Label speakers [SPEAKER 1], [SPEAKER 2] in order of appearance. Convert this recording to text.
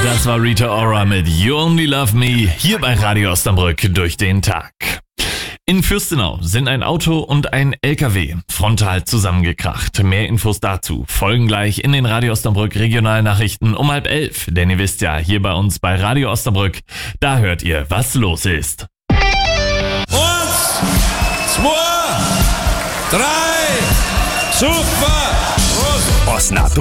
[SPEAKER 1] Das war Rita Ora mit You Only Love Me hier bei Radio Osnabrück durch den Tag. In Fürstenau sind ein Auto und ein LKW frontal zusammengekracht. Mehr Infos dazu folgen gleich in den Radio Osnabrück Regionalnachrichten um 10:30. Denn ihr wisst ja, hier bei uns bei Radio Osnabrück, da hört ihr, was los ist.
[SPEAKER 2] 1, 2, 3, super!
[SPEAKER 3] Osnabrück.